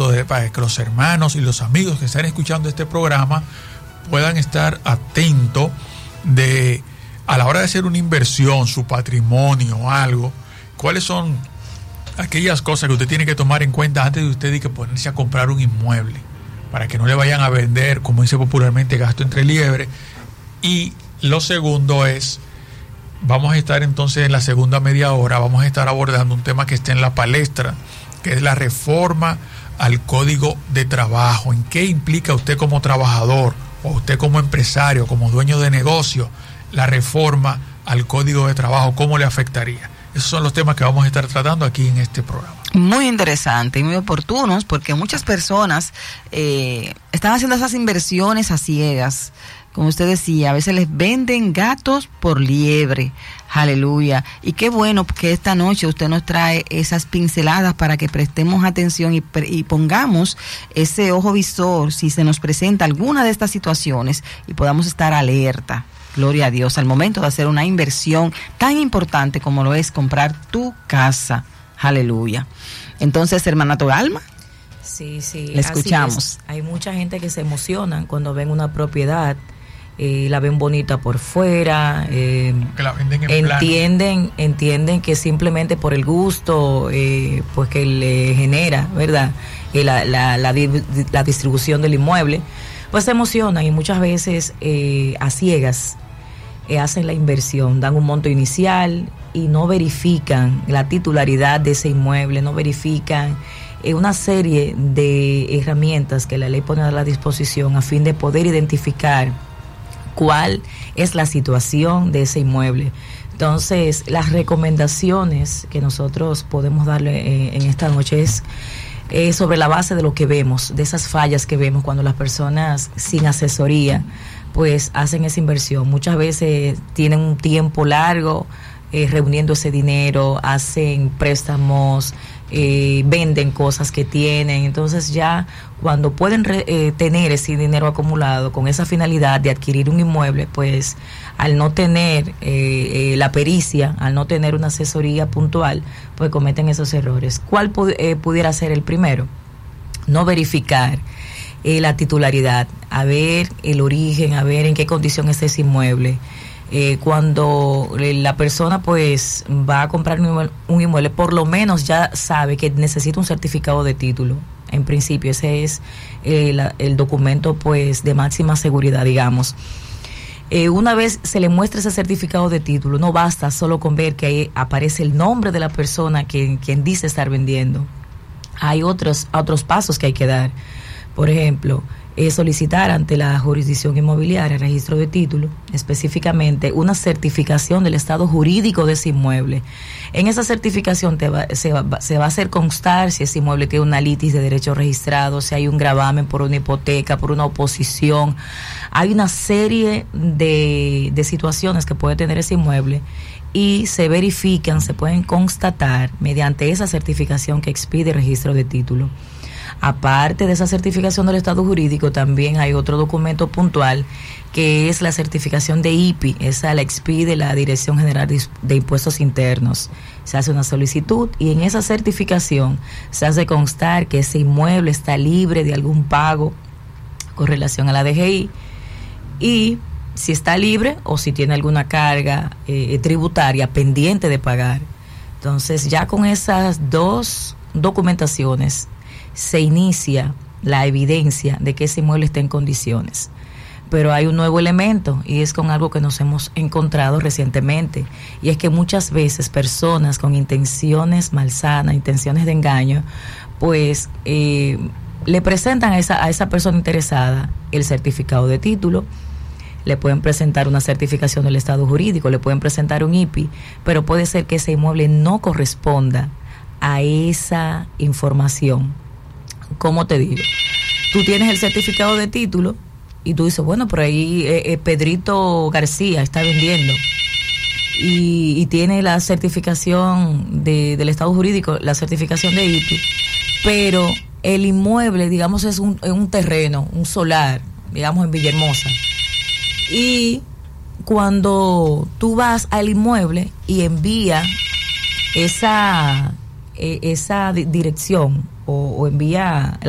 esto, para que los hermanos y los amigos que están escuchando este programa puedan estar atentos a la hora de hacer una inversión, su patrimonio o algo, cuáles son aquellas cosas que usted tiene que tomar en cuenta antes de usted y que ponerse a comprar un inmueble, para que no le vayan a vender, como dice popularmente, gasto entre liebre. Y lo segundo es, vamos a estar entonces en la segunda media hora, vamos a estar abordando un tema que está en la palestra, que es la reforma al Código de Trabajo. ¿En qué implica usted como trabajador o usted como empresario, como dueño de negocio, la reforma al Código de Trabajo? ¿Cómo le afectaría? Esos son los temas que vamos a estar tratando aquí en este programa. Muy interesante y muy oportunos, porque muchas personas están haciendo esas inversiones a ciegas. Como usted decía, a veces les venden gatos por liebre. Aleluya. Y qué bueno que esta noche usted nos trae esas pinceladas para que prestemos atención y pongamos ese ojo visor si se nos presenta alguna de estas situaciones y podamos estar alerta. Gloria a Dios, al momento de hacer una inversión tan importante como lo es comprar tu casa. Aleluya. Entonces, hermana Togalma. Sí, le escuchamos. Hay mucha gente que se emocionan cuando ven una propiedad, la ven bonita por fuera, que la venden en entienden que simplemente por el gusto, pues que le genera, ¿verdad? La distribución del inmueble, pues se emocionan y muchas veces a ciegas hacen la inversión, dan un monto inicial y no verifican la titularidad de ese inmueble, no verifican una serie de herramientas que la ley pone a la disposición a fin de poder identificar cuál es la situación de ese inmueble. Entonces, las recomendaciones que nosotros podemos darle en esta noche es sobre la base de lo que vemos, de esas fallas que vemos cuando las personas sin asesoría pues hacen esa inversión. Muchas veces tienen un tiempo largo reuniendo ese dinero, hacen préstamos, venden cosas que tienen. Entonces ya cuando pueden tener ese dinero acumulado con esa finalidad de adquirir un inmueble, pues al no tener la pericia, al no tener una asesoría puntual, pues cometen esos errores. ¿Cuál pudiera ser el primero? No verificar la titularidad, a ver el origen, a ver en qué condición está ese inmueble. Cuando la persona pues va a comprar un inmueble, por lo menos ya sabe que necesita un certificado de título. En principio ese es el documento pues de máxima seguridad, digamos. Una vez se le muestra ese certificado de título, no basta solo con ver que ahí aparece el nombre de la persona quien dice estar vendiendo. Hay otros pasos que hay que dar. Por ejemplo, solicitar ante la jurisdicción inmobiliaria, registro de título, específicamente una certificación del estado jurídico de ese inmueble. En esa certificación se va a hacer constar si ese inmueble tiene una litis de derecho registrado, si hay un gravamen por una hipoteca, por una oposición. Hay una serie de situaciones que puede tener ese inmueble y se verifican, se pueden constatar mediante esa certificación que expide el registro de título. Aparte de esa certificación del estado jurídico, también hay otro documento puntual que es la certificación de IPI. Esa la expide la Dirección General de Impuestos Internos. Se hace una solicitud y en esa certificación se hace constar que ese inmueble está libre de algún pago con relación a la DGI y si está libre o si tiene alguna carga tributaria pendiente de pagar. Entonces ya con esas dos documentaciones se inicia la evidencia de que ese inmueble está en condiciones. Pero hay un nuevo elemento y es con algo que nos hemos encontrado recientemente, y es que muchas veces personas con intenciones malsanas, intenciones de engaño, pues le presentan a esa persona interesada el certificado de título, le pueden presentar una certificación del estado jurídico, le pueden presentar un IPI, pero puede ser que ese inmueble no corresponda a esa información. ¿Cómo te digo? Tú tienes el certificado de título y tú dices, bueno, por ahí Pedrito García está vendiendo y tiene la certificación del estado jurídico, la certificación de IPI, pero el inmueble, digamos, es un terreno, un solar, digamos en Villahermosa, y cuando tú vas al inmueble y envía esa dirección o envía